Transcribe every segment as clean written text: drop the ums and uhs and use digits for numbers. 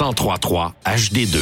1033 HD2.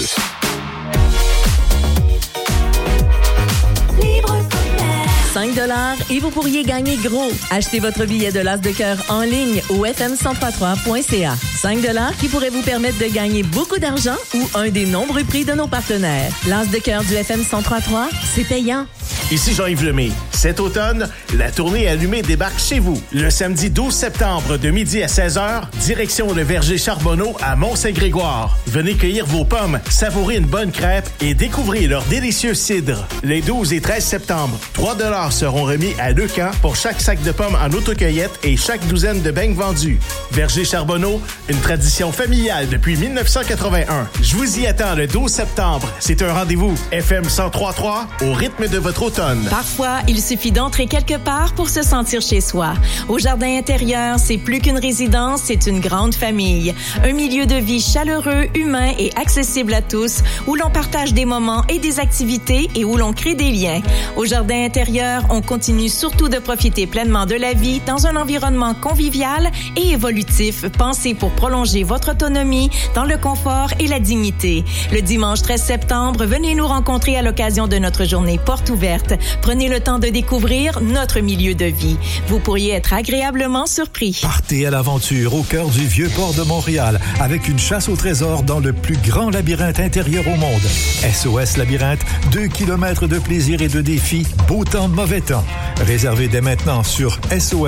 $5 et vous pourriez gagner gros. Achetez votre billet de l'As de cœur en ligne au fm1033.ca. $5 qui pourrait vous permettre de gagner beaucoup d'argent ou un des nombreux prix de nos partenaires. L'As de cœur du FM 1033, c'est payant. Ici Jean-Yves Lemay. Cet automne, la tournée Allumée débarque chez vous. Le samedi 12 septembre de midi à 16h, direction le verger Charbonneau à Mont-Saint-Grégoire. Venez cueillir vos pommes, savourer une bonne crêpe et découvrir leur délicieux cidre. Les 12 et 13 septembre, $3 seront remis à Leucan pour chaque sac de pommes en autocueillette et chaque douzaine de beignes vendus. Verger Charbonneau, une tradition familiale depuis 1981. Je vous y attends le 12 septembre. C'est un rendez-vous FM 1033 au rythme de votre automne. Parfois, il suffit d'entrer quelque part pour se sentir chez soi. Au Jardin intérieur, c'est plus qu'une résidence, c'est une grande famille. Un milieu de vie chaleureux, humain et accessible à tous, où l'on partage des moments et des activités et où l'on crée des liens. Au Jardin intérieur, on continue surtout de profiter pleinement de la vie dans un environnement convivial et évolutif, pensé pour prolonger votre autonomie dans le confort et la dignité. Le dimanche 13 septembre, venez nous rencontrer à l'occasion de notre journée porte ouverte. Prenez le temps de découvrir notre milieu de vie. Vous pourriez être agréablement surpris. Partez à l'aventure au cœur du vieux port de Montréal avec une chasse au trésor dans le plus grand labyrinthe intérieur au monde. SOS Labyrinthe, 2 kilomètres de plaisir et de défis, beau temps de mauvais temps. Réservez dès maintenant sur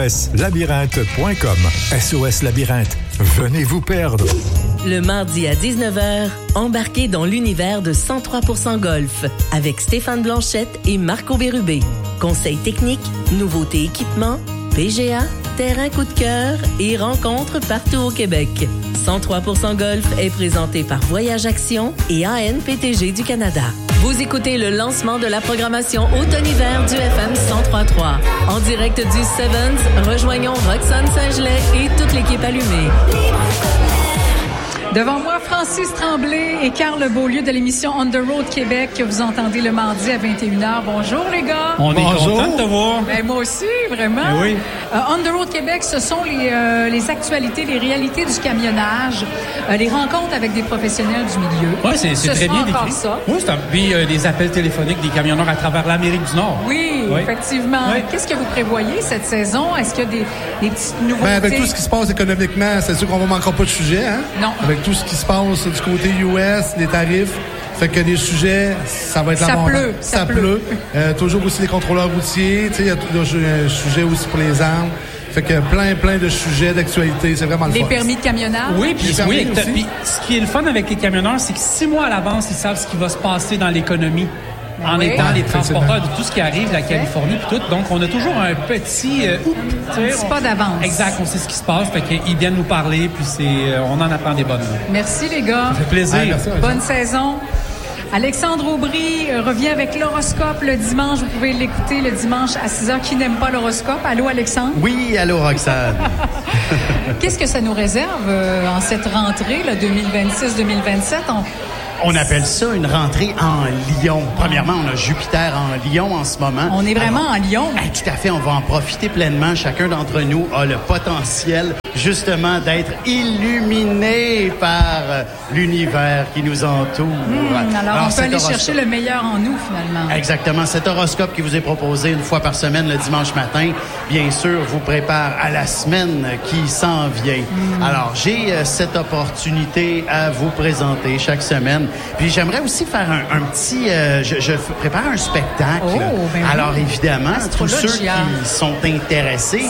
soslabyrinthe.com. SOS Labyrinthe, venez vous perdre. Le mardi à 19h, embarquez dans l'univers de 103% Golf avec Stéphane Blanchette et Marco Bérubé. Conseils techniques, nouveautés équipements, PGA, terrain coup de cœur et rencontres partout au Québec. 103% Golf est présenté par Voyage Action et ANPTG du Canada. Vous écoutez le lancement de la programmation automne-hiver du FM 1033. En direct du Sevens, rejoignons Roxane Saint-Gelais et toute l'équipe allumée. Devant moi, Francis Tremblay et Carl Beaulieu de l'émission On the Road Québec que vous entendez le mardi à 21h. Bonjour les gars. On est content de te voir. Ben, moi aussi, vraiment. Ben oui. On the Road Québec, ce sont les actualités, les réalités du camionnage, les rencontres avec des professionnels du milieu. Oui, c'est très bien décrit. Ça. Oui, puis des appels téléphoniques des camionneurs à travers l'Amérique du Nord. Oui, effectivement. Oui. Qu'est-ce que vous prévoyez cette saison? Est-ce qu'il y a des petites nouveautés? Ben, avec tout ce qui se passe économiquement, c'est sûr qu'on va manquer pas de sujets, hein? Non. Avec tout ce qui se passe du côté US, les tarifs. Fait que des sujets, ça va être l'abondance. Ça pleut. Toujours aussi les contrôleurs routiers. Tu sais, il y a un sujet aussi pour les armes. Fait que plein de sujets d'actualité. C'est vraiment le fun. Les permis de camionnage. Oui, puis ce qui est le fun avec les camionneurs, c'est que 6 mois à l'avance, ils savent ce qui va se passer dans l'économie. En étant les transporteurs de tout ce qui arrive de la Californie puis tout. Donc, on a toujours un petit... c'est pas d'avance. Exact, on sait ce qui se passe. Fait qu'ils viennent nous parler, puis on en apprend des bonnes. Merci, les gars. Ça fait plaisir. Merci, bonne saison. Alexandre Aubry revient avec l'horoscope le dimanche. Vous pouvez l'écouter le dimanche à 6h. Qui n'aime pas l'horoscope? Allô, Alexandre? Oui, allô, Roxane. Qu'est-ce que ça nous réserve en cette rentrée, là, 2026-2027? On appelle ça une rentrée en Lion. Premièrement, on a Jupiter en Lion en ce moment. On est vraiment en Lion. Tout à fait, on va en profiter pleinement. Chacun d'entre nous a le potentiel, justement, d'être illuminé par l'univers qui nous entoure. Alors, on peut aller chercher le meilleur en nous, finalement. Exactement. Cet horoscope qui vous est proposé une fois par semaine, le dimanche matin, bien sûr, vous prépare à la semaine qui s'en vient. Alors, j'ai cette opportunité à vous présenter chaque semaine. Puis j'aimerais aussi faire un petit... je prépare un spectacle. Alors évidemment, tous ceux qui sont intéressés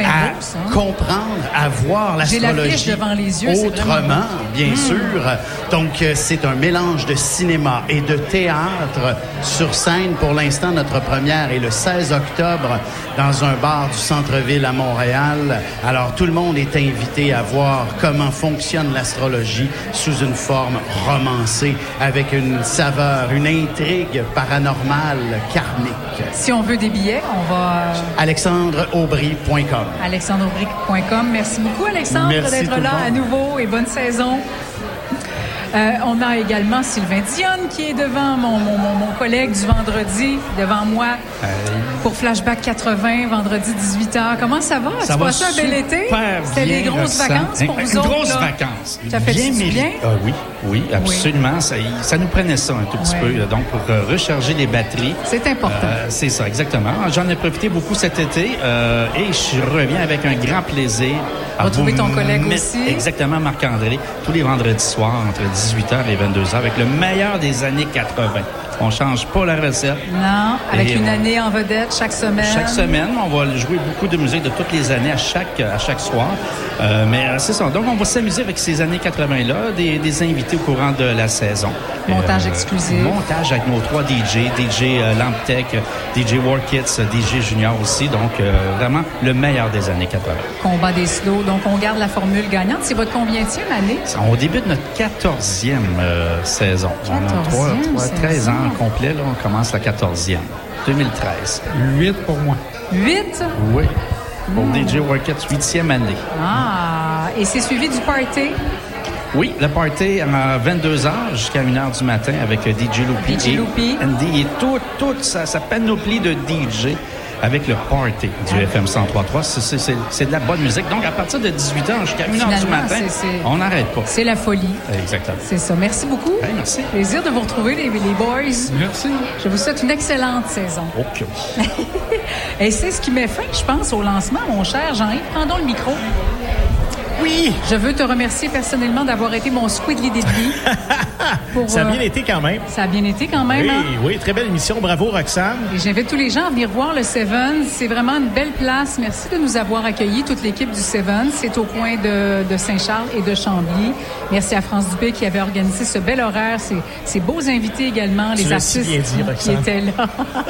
à comprendre, à voir l'astrologie devant les yeux, autrement, bien sûr. Donc c'est un mélange de cinéma et de théâtre sur scène. Pour l'instant, notre première est le 16 octobre dans un bar du centre-ville à Montréal. Alors tout le monde est invité à voir comment fonctionne l'astrologie sous une forme romancée, avec une saveur, une intrigue paranormale, karmique. Si on veut des billets, on va... AlexandreAubry.com. AlexandreAubry.com. Merci beaucoup, Alexandre, d'être là à nouveau et bonne saison. On a également Sylvain Dionne qui est devant mon collègue du vendredi, devant moi, pour Flashback 80, vendredi 18h. Comment ça va? Ça tu va passes un bel été? C'était des grosses vacances pour vous autres? Grosses vacances. Ça fait bien du bien? Oui, absolument. Oui. Ça nous prenait ça un tout petit peu, donc pour recharger les batteries. C'est important. C'est ça, exactement. J'en ai profité beaucoup cet été et je reviens avec un grand plaisir. Retrouver ton collègue aussi. Exactement, Marc-André, tous les vendredis soirs entre 18h et 22h avec le meilleur des années 80. On change pas la recette. Non, avec une année en vedette chaque semaine. Chaque semaine, on va jouer beaucoup de musique de toutes les années à chaque soir. Mais c'est ça. Donc, on va s'amuser avec ces années 80-là, des invités au courant de la saison. Montage exclusif. Montage avec nos 3 DJ, DJ Lamptech, DJ Warkits, DJ Junior aussi. Donc, vraiment, le meilleur des années 80. Combat des slows. Donc, on garde la formule gagnante. C'est votre combienième année? On débute notre 14e saison. 13 ans complet, là, on commence la 14e. 2013. 8 pour moi. 8? Oui. Pour DJ Warkits, 8e année. Ah, et c'est suivi du party? Oui, le party à 22h jusqu'à 1h du matin avec DJ Loopy. DJ Loopy. Andy et toute sa panoplie de DJ avec le party du FM 103.3. C'est de la bonne musique. Donc, à partir de 18h jusqu'à 1h du matin, on n'arrête pas. C'est la folie. Exactement. C'est ça. Merci beaucoup. Hey, merci. Plaisir de vous retrouver, les boys. Merci. Je vous souhaite une excellente saison. OK. Et c'est ce qui met fin, je pense, au lancement, mon cher Jean-Yves. Prends donc le micro. Oui! Je veux te remercier personnellement d'avoir été mon Squidly Diddly. Ça a bien été quand même. Ça a bien été quand même. Oui, hein? oui, très belle émission. Bravo, Roxane. Et j'invite tous les gens à venir voir le Seven. C'est vraiment une belle place. Merci de nous avoir accueillis, toute l'équipe du Seven. C'est au coin de Saint-Charles et de Chambly. Merci à France Dupé qui avait organisé ce bel horaire. Ces beaux invités également, les artistes si bien dit, qui étaient là.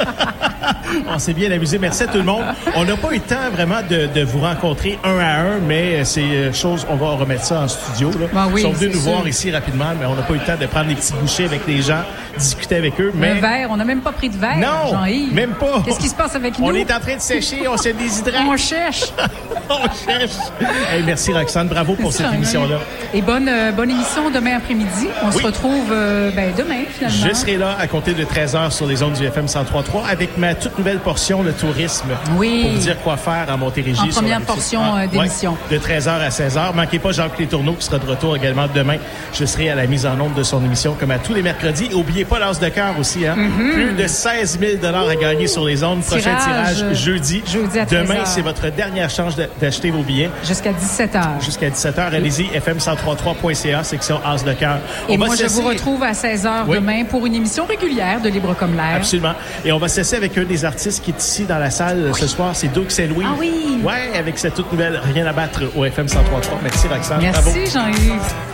On s'est bien amusé. Merci à tout le monde. On n'a pas eu le temps vraiment de vous rencontrer un à un, mais c'est chose, on va remettre ça en studio. Là. Ben oui, ils sont venus nous sûr. voir ici rapidement, mais on n'a pas eu le temps de prendre des petits bouchées avec les gens, discuter avec eux. Mais Un verre, on n'a même pas pris de verre, non, Jean-Yves. même pas. Qu'est-ce qui se passe avec nous? On est en train de sécher, on se déshydrate. On cherche. On cherche. Hey, merci Roxane, bravo pour cette émission-là. Et bonne émission demain après-midi. On se retrouve demain, finalement. Je serai là à compter de 13h sur les ondes du FM 103.3 avec ma toute nouvelle portion, le tourisme. Oui. Pour vous dire quoi faire en Montérégie. En première portion d'émission. Ouais, de 13h à 16h. Manquez pas Jacques Létourneau qui sera de retour également demain. Je serai à la mise en onde de son émission comme à tous les mercredis. N'oubliez pas l'As de cœur aussi. Hein? Plus de 16 000 $ à gagner sur les ondes. Prochain tirage jeudi. Jeudi à 13h. Demain, c'est votre dernière chance d'acheter vos billets. Jusqu'à 17h. Jusqu'à 17h. Allez-y, fm1033.ca, section As de cœur. Et moi, je vous retrouve à 16h demain pour une émission régulière de Libre comme l'air. Absolument. Et on va cesser avec un des artistes qui est ici dans la salle ce soir. C'est Doug Saint-Louis. Ah oui. Ouais, avec cette toute nouvelle Rien à battre au FM 103.3. Merci, Roxane. Merci, Jean-Yves.